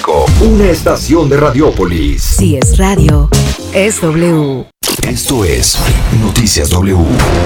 México, una estación de Radiópolis. Si es radio, es W. Esto es Noticias W.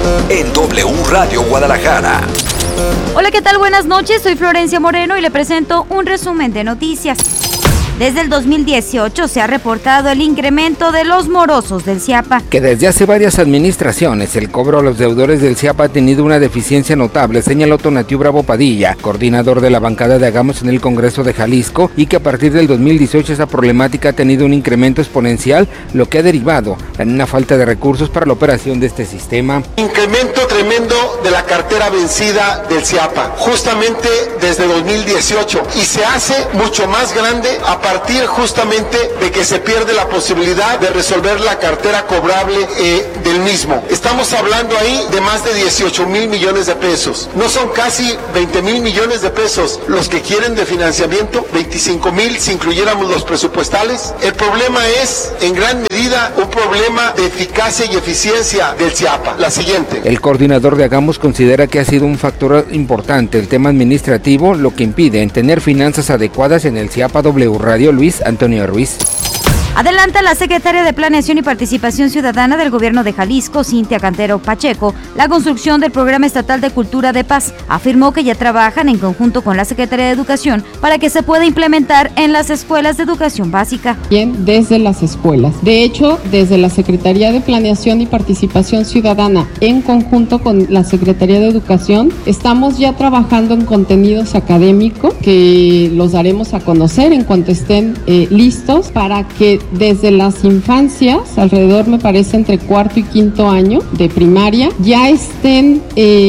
En W Radio Guadalajara. Hola, ¿qué tal? Buenas noches, soy Florencia Moreno y le presento un resumen de noticias. Desde el 2018 se ha reportado el incremento de los morosos del CIAPA. Que desde hace varias administraciones el cobro a los deudores del CIAPA ha tenido una deficiencia notable, señaló Tonatiu Bravo Padilla, coordinador de la bancada de Hagamos en el Congreso de Jalisco, y que a partir del 2018 esa problemática ha tenido un incremento exponencial, lo que ha derivado en una falta de recursos para la operación de este sistema. Incremento tremendo de la cartera vencida del CIAPA, justamente desde 2018, y se hace mucho más grande a partir justamente de que se pierde la posibilidad de resolver la cartera cobrable del mismo. Estamos hablando ahí de más de 18,000 millones de pesos. No son casi 20,000 millones de pesos los que quieren de financiamiento, 25,000 si incluyéramos los presupuestales. El problema es, en gran medida, un problema de eficacia y eficiencia del CIAPA. La siguiente. El coordinador de Hagamos considera que ha sido un factor importante el tema administrativo, lo que impide tener finanzas adecuadas en el CIAPA W Radio. Luis Antonio Ruiz. Adelanta la secretaria de Planeación y Participación Ciudadana del Gobierno de Jalisco, Cintia Cantero Pacheco, la construcción del Programa Estatal de Cultura de Paz. Afirmó que ya trabajan en conjunto con la Secretaría de Educación para que se pueda implementar en las escuelas de educación básica. Bien, desde las escuelas. De hecho, desde la Secretaría de Planeación y Participación Ciudadana, en conjunto con la Secretaría de Educación, estamos ya trabajando en contenidos académicos que los daremos a conocer en cuanto estén listos para que desde las infancias, alrededor me parece entre cuarto y quinto año de primaria, ya estén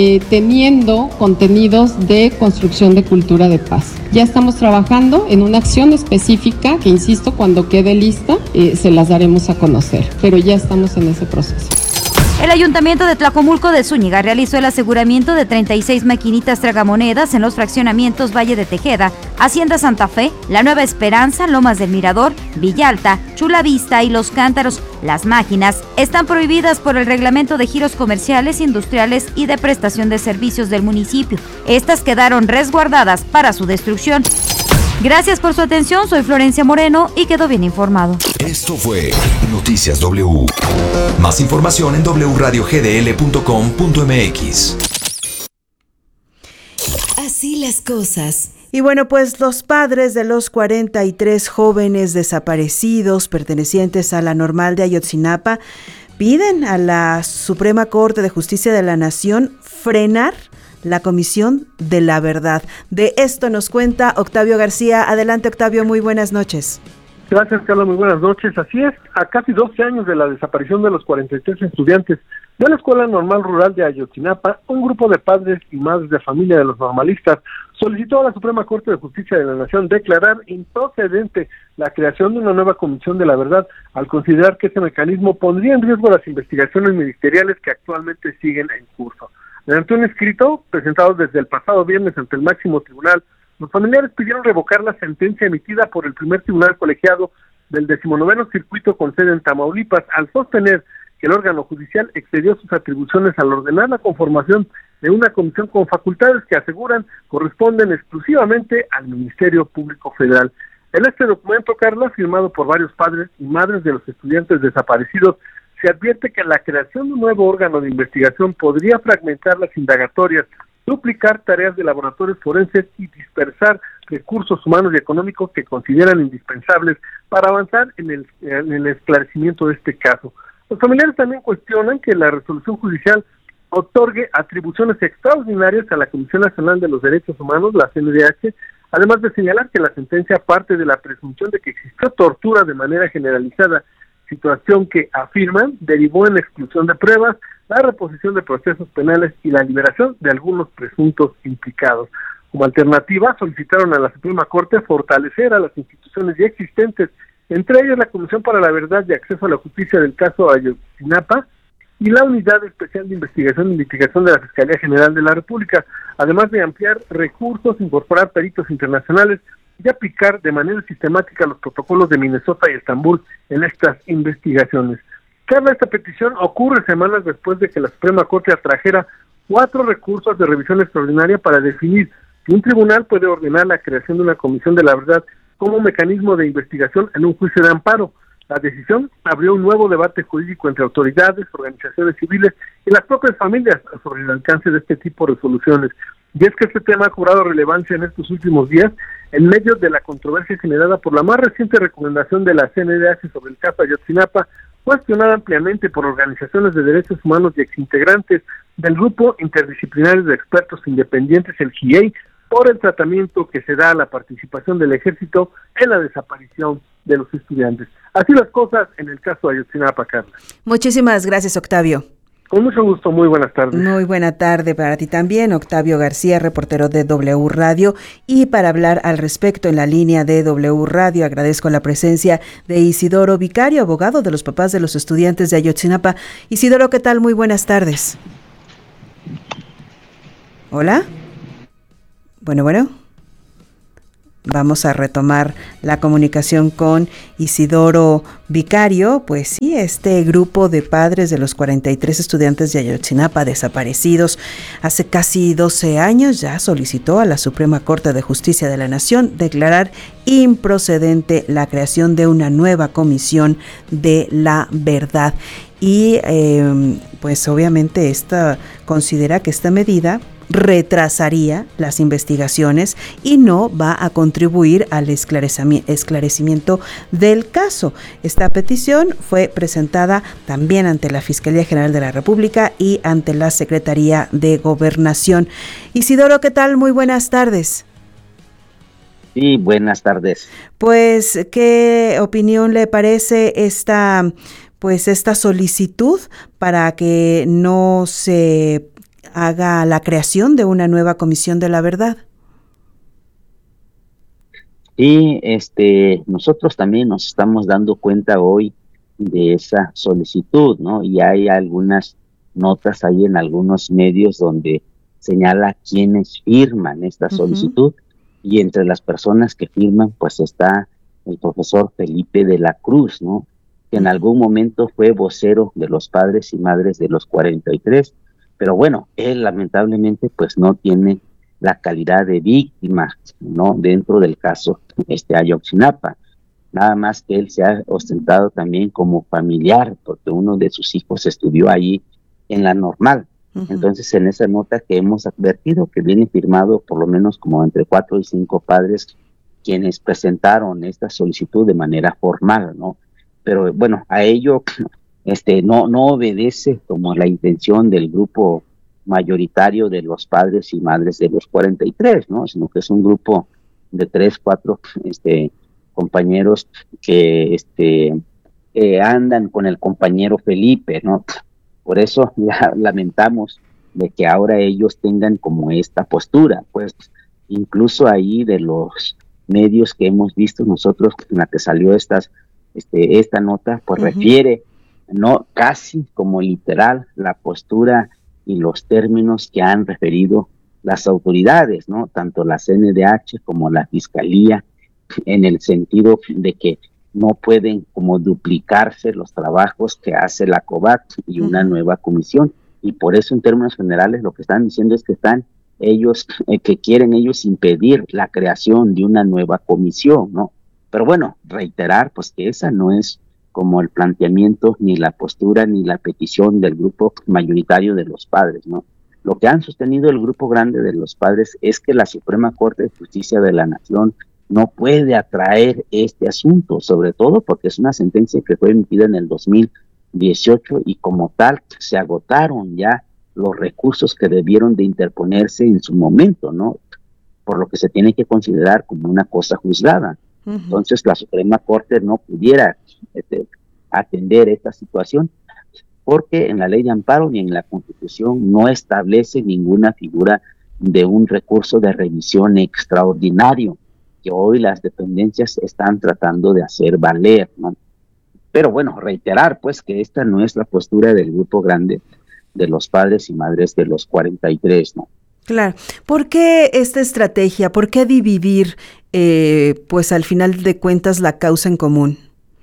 teniendo contenidos de construcción de cultura de paz. Ya estamos trabajando en una acción específica que, insisto, cuando quede lista se las daremos a conocer, pero ya estamos en ese proceso. El Ayuntamiento de Tlajomulco de Zúñiga realizó el aseguramiento de 36 maquinitas tragamonedas en los fraccionamientos Valle de Tejeda, Hacienda Santa Fe, La Nueva Esperanza, Lomas del Mirador, Villalta, Chula Vista y Los Cántaros. Las máquinas están prohibidas por el Reglamento de Giros Comerciales, Industriales y de Prestación de Servicios del municipio. Estas quedaron resguardadas para su destrucción. Gracias por su atención, soy Florencia Moreno y quedó bien informado. Esto fue Noticias W. Más información en wradiogdl.com.mx. Así las cosas. Y bueno, pues los padres de los 43 jóvenes desaparecidos pertenecientes a la Normal de Ayotzinapa piden a la Suprema Corte de Justicia de la Nación frenar la Comisión de la Verdad. De esto nos cuenta Octavio García. Adelante, Octavio, muy buenas noches. Gracias, Carla, muy buenas noches. Así es, a casi 12 años de la desaparición de los 43 estudiantes de la Escuela Normal Rural de Ayotzinapa, un grupo de padres y madres de familia de los normalistas solicitó a la Suprema Corte de Justicia de la Nación declarar improcedente la creación de una nueva Comisión de la Verdad, al considerar que ese mecanismo pondría en riesgo las investigaciones ministeriales que actualmente siguen en curso. Mediante un escrito presentado desde el pasado viernes ante el máximo tribunal, los familiares pidieron revocar la sentencia emitida por el primer tribunal colegiado del 19º circuito con sede en Tamaulipas, al sostener que el órgano judicial excedió sus atribuciones al ordenar la conformación de una comisión con facultades que aseguran corresponden exclusivamente al Ministerio Público Federal. En este documento, Carla, firmado por varios padres y madres de los estudiantes desaparecidos, se advierte que la creación de un nuevo órgano de investigación podría fragmentar las indagatorias, duplicar tareas de laboratorios forenses y dispersar recursos humanos y económicos que consideran indispensables para avanzar en el esclarecimiento de este caso. Los familiares también cuestionan que la resolución judicial otorgue atribuciones extraordinarias a la Comisión Nacional de los Derechos Humanos, la CNDH, además de señalar que la sentencia parte de la presunción de que existió tortura de manera generalizada, situación que afirman derivó en la exclusión de pruebas, la reposición de procesos penales y la liberación de algunos presuntos implicados. Como alternativa, solicitaron a la Suprema Corte fortalecer a las instituciones ya existentes, entre ellas la Comisión para la Verdad y Acceso a la Justicia del caso Ayotzinapa y la Unidad Especial de Investigación y Litigación de la Fiscalía General de la República, además de ampliar recursos, incorporar peritos internacionales y aplicar de manera sistemática los protocolos de Minnesota y Estambul en estas investigaciones. Carla, esta petición ocurre semanas después de que la Suprema Corte atrajera 4 recursos de revisión extraordinaria para definir si un tribunal puede ordenar la creación de una comisión de la verdad como mecanismo de investigación en un juicio de amparo. La decisión abrió un nuevo debate jurídico entre autoridades, organizaciones civiles y las propias familias sobre el alcance de este tipo de resoluciones. Y es que este tema ha cobrado relevancia en estos últimos días en medio de la controversia generada por la más reciente recomendación de la CNDH sobre el caso Ayotzinapa, cuestionada ampliamente por organizaciones de derechos humanos y exintegrantes del Grupo Interdisciplinario de Expertos Independientes, el GIEI, por el tratamiento que se da a la participación del ejército en la desaparición de los estudiantes. Así las cosas en el caso de Ayotzinapa, Carla. Muchísimas gracias, Octavio. Con mucho gusto, muy buenas tardes. Muy buena tarde para ti también, Octavio García, reportero de W Radio. Y para hablar al respecto en la línea de W Radio, agradezco la presencia de Isidoro Vicario, abogado de los papás de los estudiantes de Ayotzinapa. Isidoro, ¿qué tal? Muy buenas tardes. Hola. Bueno. Vamos a retomar la comunicación con Isidoro Vicario. Pues sí, este grupo de padres de los 43 estudiantes de Ayotzinapa desaparecidos hace casi 12 años ya solicitó a la Suprema Corte de Justicia de la Nación declarar improcedente la creación de una nueva comisión de la verdad. Y pues obviamente considera que esta medida retrasaría las investigaciones y no va a contribuir al esclarecimiento del caso. Esta petición fue presentada también ante la Fiscalía General de la República y ante la Secretaría de Gobernación. Isidoro, ¿qué tal? Muy buenas tardes. Sí, buenas tardes. Pues, ¿qué opinión le parece esta solicitud para que no se haga la creación de una nueva comisión de la verdad? Y nosotros también nos estamos dando cuenta hoy de esa solicitud, ¿no? Y hay algunas notas ahí en algunos medios donde señala quiénes firman esta solicitud, y entre las personas que firman pues está el profesor Felipe de la Cruz, ¿no? Que en algún momento fue vocero de los padres y madres de los 43, pero bueno, él lamentablemente pues no tiene la calidad de víctima, ¿no? Dentro del caso Ayotzinapa. Nada más que él se ha ostentado también como familiar, porque uno de sus hijos estudió allí en la normal. Entonces, en esa nota que hemos advertido, que viene firmado por lo menos como entre 4 y 5 padres quienes presentaron esta solicitud de manera formal, ¿no? Pero bueno, a ello no obedece como la intención del grupo mayoritario de los padres y madres de los 43, ¿no? Sino que es un grupo de 3, 4 compañeros que andan con el compañero Felipe, ¿no? Por eso lamentamos de que ahora ellos tengan como esta postura, pues incluso ahí de los medios que hemos visto nosotros en la que salió esta nota, pues refiere, no casi como literal, la postura y los términos que han referido las autoridades, ¿no? Tanto la CNDH como la Fiscalía, en el sentido de que no pueden como duplicarse los trabajos que hace la COVAC y una nueva comisión, y por eso en términos generales lo que están diciendo es que quieren ellos impedir la creación de una nueva comisión, ¿no? Pero bueno, reiterar pues que esa no es como el planteamiento, ni la postura, ni la petición del grupo mayoritario de los padres, ¿no? Lo que han sostenido el grupo grande de los padres es que la Suprema Corte de Justicia de la Nación no puede atraer este asunto, sobre todo porque es una sentencia que fue emitida en el 2018 y como tal se agotaron ya los recursos que debieron de interponerse en su momento, ¿no? Por lo que se tiene que considerar como una cosa juzgada. Entonces la Suprema Corte no pudiera atender esta situación porque en la ley de amparo ni en la Constitución no establece ninguna figura de un recurso de revisión extraordinario que hoy las dependencias están tratando de hacer valer, ¿no? Pero bueno, reiterar pues que esta no es la postura del grupo grande de los padres y madres de los 43, ¿no? Claro. ¿Por qué esta estrategia? ¿Por qué dividir, pues al final de cuentas, la causa en común?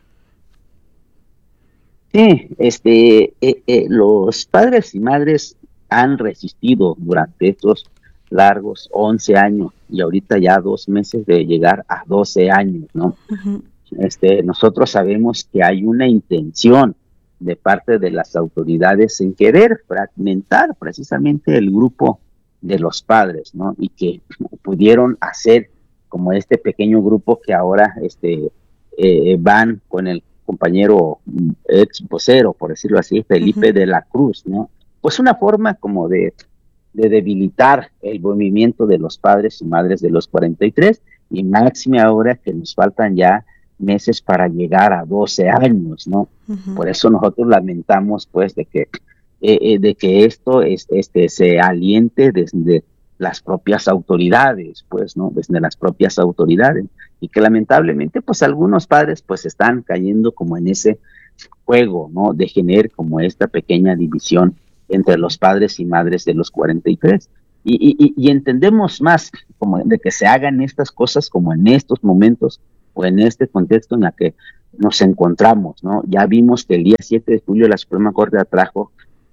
Sí, los padres y madres han resistido durante estos largos, 11 años, y ahorita ya 2 meses de llegar a 12 años, ¿no? Ujú. Nosotros sabemos que hay una intención de parte de las autoridades en querer fragmentar precisamente el grupo de los padres, ¿no? Y que pudieron hacer como este pequeño grupo que ahora van con el compañero ex vocero, por decirlo así, Felipe de la Cruz, ¿no? Pues una forma como de debilitar el movimiento de los padres y madres de los 43, y máxime ahora que nos faltan ya meses para llegar a 12 años, ¿no? Ujú. Por eso nosotros lamentamos, pues, de que esto se aliente desde las propias autoridades, pues, ¿no? Desde las propias autoridades, y que lamentablemente, pues, algunos padres, pues, están cayendo como en ese juego, ¿no? De generar como esta pequeña división entre los padres y madres de los 43. Y entendemos más como de que se hagan estas cosas como en estos momentos o en este contexto en el que nos encontramos, ¿no? Ya vimos que el día 7 de julio la Suprema Corte atrajo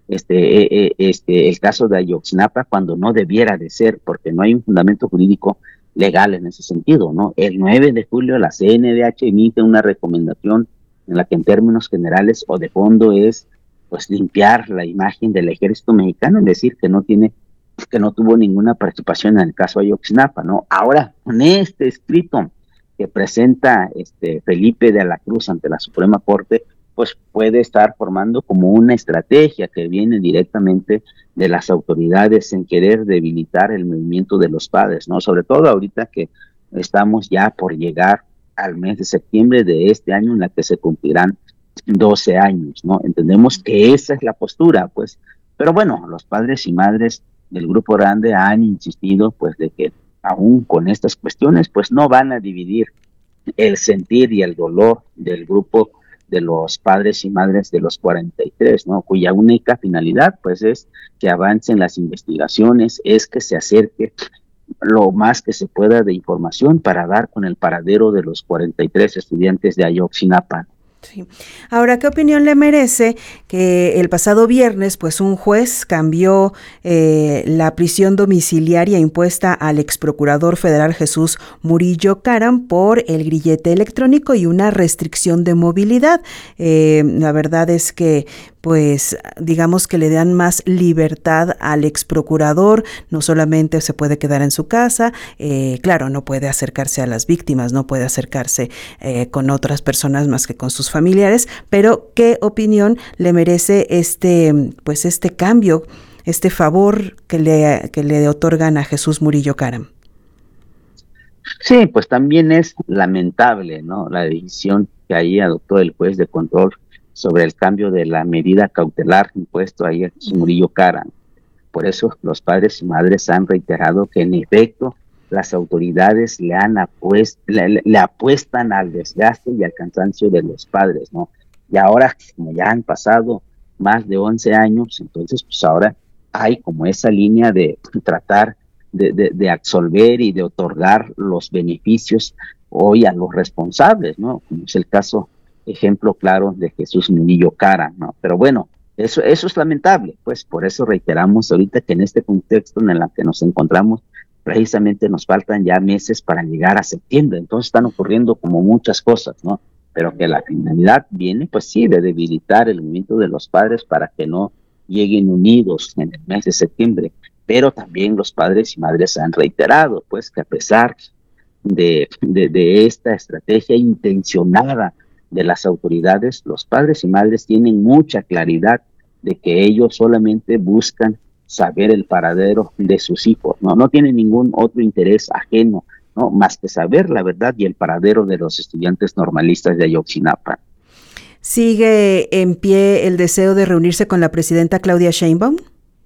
el caso de Ayotzinapa cuando no debiera de ser, porque no hay un fundamento jurídico legal en ese sentido, ¿no? El 9 de julio la CNDH emite una recomendación en la que en términos generales o de fondo es pues limpiar la imagen del ejército mexicano, es decir, que no tuvo ninguna participación en el caso Ayotzinapa, ¿no? Ahora, con este escrito que presenta Felipe de la Cruz ante la Suprema Corte, pues puede estar formando como una estrategia que viene directamente de las autoridades en querer debilitar el movimiento de los padres, ¿no? Sobre todo ahorita que estamos ya por llegar al mes de septiembre de este año en la que se cumplirán 12 años, ¿no? Entendemos que esa es la postura, pues, pero bueno, los padres y madres del Grupo Grande han insistido, pues, de que aún con estas cuestiones, pues, no van a dividir el sentir y el dolor del grupo de los padres y madres de los 43, ¿no? Cuya única finalidad, pues, es que avancen las investigaciones, es que se acerque lo más que se pueda de información para dar con el paradero de los 43 estudiantes de Ayotzinapa. Sí. Ahora, ¿qué opinión le merece que el pasado viernes, pues un juez cambió la prisión domiciliaria impuesta al exprocurador federal Jesús Murillo Caram por el grillete electrónico y una restricción de movilidad? La verdad es que pues digamos que le dan más libertad al exprocurador, no solamente se puede quedar en su casa, claro, no puede acercarse a las víctimas, no puede acercarse con otras personas más que con sus familiares, pero ¿qué opinión le merece este cambio, este favor que le otorgan a Jesús Murillo Caram? Sí, pues también es lamentable, ¿no? La decisión que ahí adoptó el juez de control sobre el cambio de la medida cautelar impuesto ahí a Jesús Murillo Caram. Por eso los padres y madres han reiterado que en efecto las autoridades le apuestan al desgaste y al cansancio de los padres, ¿no? Y ahora, como ya han pasado más de 11 años, entonces pues ahora hay como esa línea de tratar de absolver y de otorgar los beneficios hoy a los responsables, ¿no? Como es el caso, ejemplo claro de Jesús Murillo Caram, ¿no? Pero bueno, eso es lamentable, pues por eso reiteramos ahorita que en este contexto en el que nos encontramos, precisamente nos faltan ya meses para llegar a septiembre, entonces están ocurriendo como muchas cosas, ¿no? Pero que la finalidad viene, pues sí, de debilitar el movimiento de los padres para que no lleguen unidos en el mes de septiembre, pero también los padres y madres han reiterado, pues que a pesar de esta estrategia intencionada de las autoridades, los padres y madres tienen mucha claridad de que ellos solamente buscan saber el paradero de sus hijos, no tienen ningún otro interés ajeno, ¿no? Más que saber la verdad y el paradero de los estudiantes normalistas de Ayotzinapa. ¿Sigue en pie el deseo de reunirse con la presidenta Claudia Sheinbaum?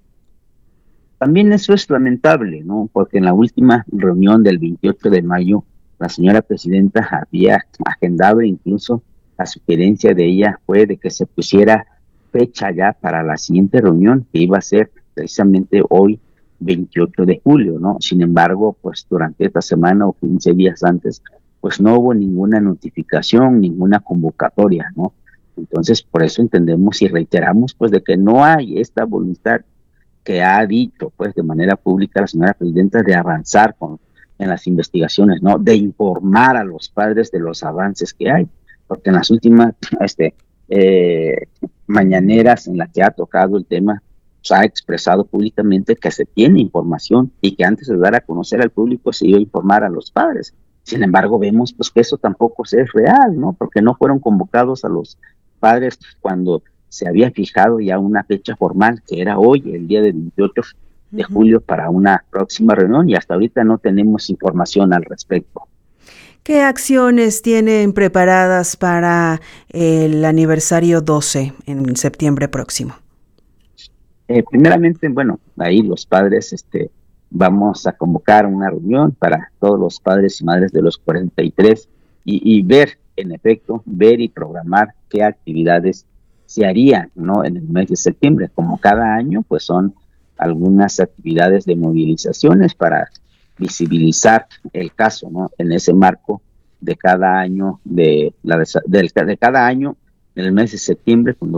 También eso es lamentable, ¿no? Porque en la última reunión del 28 de mayo, la señora presidenta había agendado, incluso la sugerencia de ella fue de que se pusiera fecha ya para la siguiente reunión, que iba a ser precisamente hoy, 28 de julio, ¿no? Sin embargo, pues durante esta semana o 15 días antes, pues no hubo ninguna notificación, ninguna convocatoria, ¿no? Entonces, por eso entendemos y reiteramos, pues, de que no hay esta voluntad que ha dicho pues de manera pública la señora presidenta de avanzar en las investigaciones, ¿no? De informar a los padres de los avances que hay, porque en las últimas mañaneras en las que ha tocado el tema, se ha expresado públicamente que se tiene información y que antes de dar a conocer al público se iba a informar a los padres. Sin embargo, vemos pues que eso tampoco es real, ¿no? Porque no fueron convocados a los padres cuando se había fijado ya una fecha formal, que era hoy, el día del 28 de julio, para una próxima reunión, y hasta ahorita no tenemos información al respecto. ¿Qué acciones tienen preparadas para el aniversario 12 en septiembre próximo? Primeramente, bueno, ahí los padres vamos a convocar una reunión para todos los padres y madres de los 43 y ver, en efecto, ver y programar qué actividades se harían, ¿no? En el mes de septiembre. Como cada año, pues son algunas actividades de movilizaciones para visibilizar el caso, ¿no? En ese marco de cada año, de cada año, en el mes de septiembre, cuando